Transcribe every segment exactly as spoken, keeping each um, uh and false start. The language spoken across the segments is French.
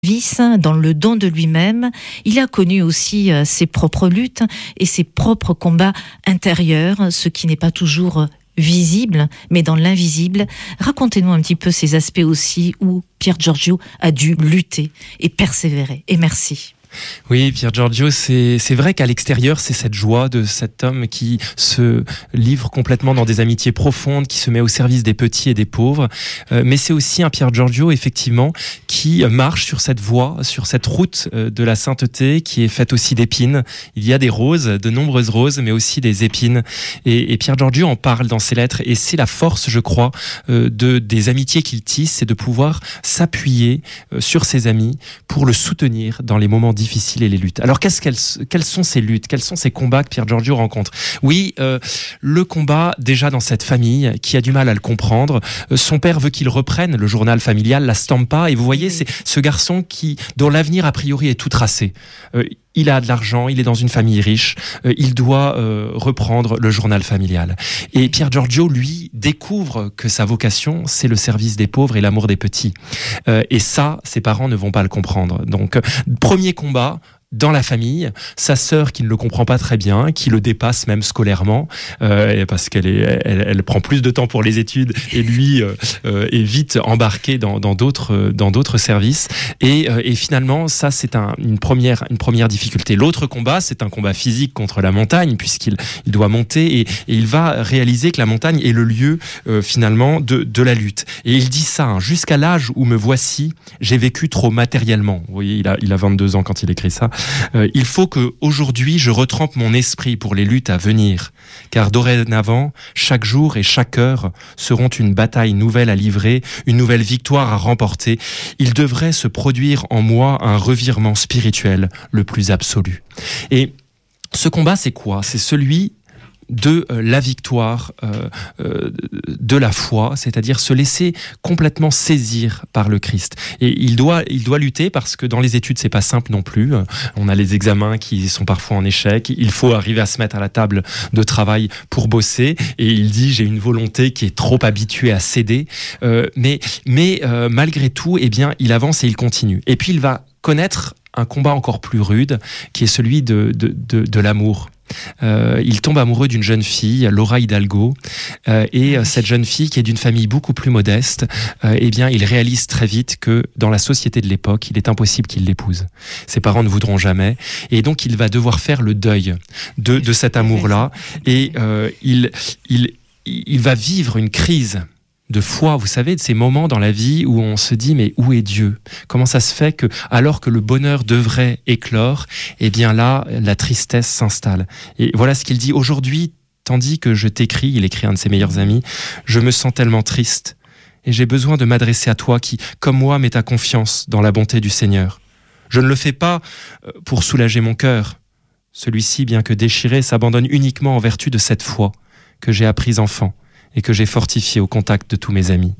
Vice, dans le don de lui-même, il a connu aussi euh, ses propres luttes et ses propres combats intérieurs, ce qui n'est pas toujours visible, mais dans l'invisible. Racontez-nous un petit peu ces aspects aussi où Pier Giorgio a dû lutter et persévérer. Et merci. Oui, Pier Giorgio, c'est, c'est vrai qu'à l'extérieur, c'est cette joie de cet homme qui se livre complètement dans des amitiés profondes, qui se met au service des petits et des pauvres. Euh, mais c'est aussi un Pier Giorgio, effectivement, qui marche sur cette voie, sur cette route de la sainteté, qui est faite aussi d'épines. Il y a des roses, de nombreuses roses, mais aussi des épines. Et, et Pier Giorgio en parle dans ses lettres. Et c'est la force, je crois, euh, de, des amitiés qu'il tisse, c'est de pouvoir s'appuyer euh, sur ses amis pour le soutenir dans les moments difficiles et les luttes. Alors qu'est-ce qu'elles, quelles sont ces luttes, quels sont ces combats que Pier Giorgio rencontre? Oui, euh, le combat déjà dans cette famille qui a du mal à le comprendre. Euh, son père veut qu'il reprenne le journal familial, la Stampa, et vous voyez, c'est ce garçon qui, dont l'avenir a priori est tout tracé. Euh, il a de l'argent, il est dans une famille riche, euh, il doit euh, reprendre le journal familial. Et Pier Giorgio, lui, découvre que sa vocation, c'est le service des pauvres et l'amour des petits. Euh, et ça, ses parents ne vont pas le comprendre. Donc, euh, premier combat, dans la famille, sa sœur qui ne le comprend pas très bien, qui le dépasse même scolairement, euh, parce qu'elle est, elle, elle prend plus de temps pour les études et lui euh, euh, est vite embarqué dans, dans d'autres, dans d'autres services. Et, euh, et finalement, ça c'est un, une première, une première difficulté. L'autre combat, c'est un combat physique contre la montagne, puisqu'il il doit monter et, et il va réaliser que la montagne est le lieu euh, finalement de, de la lutte. Et il dit ça, hein, jusqu'à l'âge où me voici, j'ai vécu trop matériellement. Vous voyez, il a, il a vingt-deux ans quand il écrit ça. Euh, il faut que aujourd'hui je retrempe mon esprit pour les luttes à venir, car dorénavant, chaque jour et chaque heure seront une bataille nouvelle à livrer, une nouvelle victoire à remporter. Il devrait se produire en moi un revirement spirituel le plus absolu. Et ce combat, c'est quoi? C'est celui de euh, la victoire euh, euh, de la foi, c'est-à-dire se laisser complètement saisir par le Christ. Et il doit, il doit lutter parce que dans les études, c'est pas simple non plus. On a les examens qui sont parfois en échec. Il faut arriver à se mettre à la table de travail pour bosser. Et il dit, j'ai une volonté qui est trop habituée à céder. Euh, mais mais euh, malgré tout, eh bien, il avance et il continue. Et puis, il va connaître un combat encore plus rude, qui est celui de, de, de, de l'amour. Euh, il tombe amoureux d'une jeune fille, Laura Hidalgo, euh, et euh, cette jeune fille qui est d'une famille beaucoup plus modeste, euh, eh bien, il réalise très vite que dans la société de l'époque, il est impossible qu'il l'épouse. Ses parents ne voudront jamais, et donc il va devoir faire le deuil de, de cet amour-là, et euh, il, il, il va vivre une crise de foi, vous savez, de ces moments dans la vie où on se dit mais où est Dieu? Comment ça se fait que, alors que le bonheur devrait éclore, eh bien là, la tristesse s'installe. Et voilà ce qu'il dit aujourd'hui, tandis que je t'écris, il écrit un de ses meilleurs amis, je me sens tellement triste et j'ai besoin de m'adresser à toi qui, comme moi, mets ta confiance dans la bonté du Seigneur. Je ne le fais pas pour soulager mon cœur. Celui-ci, bien que déchiré, s'abandonne uniquement en vertu de cette foi que j'ai apprise enfant et que j'ai fortifié au contact de tous mes amis.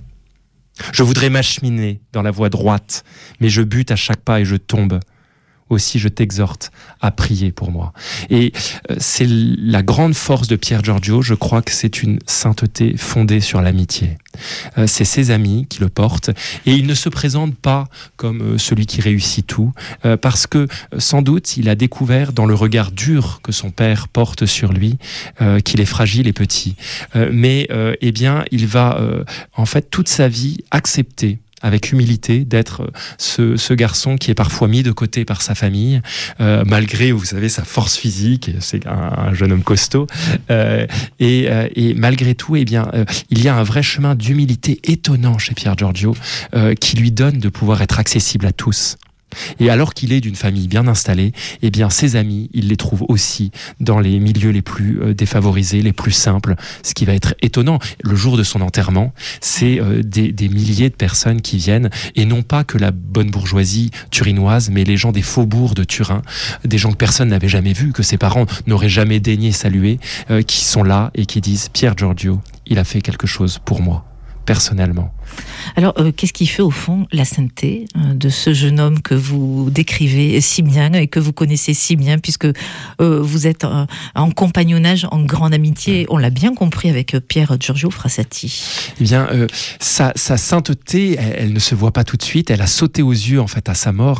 Je voudrais m'acheminer dans la voie droite, mais je bute à chaque pas et je tombe. Aussi, je t'exhorte à prier pour moi. Et euh, c'est la grande force de Pier Giorgio, je crois que c'est une sainteté fondée sur l'amitié. Euh, c'est ses amis qui le portent, et il ne se présente pas comme euh, celui qui réussit tout, euh, parce que euh, sans doute il a découvert dans le regard dur que son père porte sur lui euh, qu'il est fragile et petit. Euh, mais euh, eh bien, il va euh, en fait toute sa vie accepter avec humilité d'être ce, ce garçon qui est parfois mis de côté par sa famille, euh, malgré, vous savez, sa force physique, c'est un, un jeune homme costaud, euh, et, euh, et malgré tout, eh bien, euh, il y a un vrai chemin d'humilité étonnant chez Pier Giorgio, euh, qui lui donne de pouvoir être accessible à tous. Et alors qu'il est d'une famille bien installée, eh bien ses amis, il les trouve aussi dans les milieux les plus euh, défavorisés, les plus simples. Ce qui va être étonnant, le jour de son enterrement, c'est euh, des, des milliers de personnes qui viennent, et non pas que la bonne bourgeoisie turinoise, mais les gens des faubourgs de Turin, des gens que personne n'avait jamais vus, que ses parents n'auraient jamais daigné saluer, euh, qui sont là et qui disent « Pier Giorgio, il a fait quelque chose pour moi. personnellement. Alors, euh, qu'est-ce qui fait au fond la sainteté euh, de ce jeune homme que vous décrivez si bien et que vous connaissez si bien, puisque euh, vous êtes euh, en compagnonnage, en grande amitié, on l'a bien compris avec Pier Giorgio Frassati. Eh bien, euh, sa, sa sainteté, elle, elle ne se voit pas tout de suite, elle a sauté aux yeux en fait à sa mort.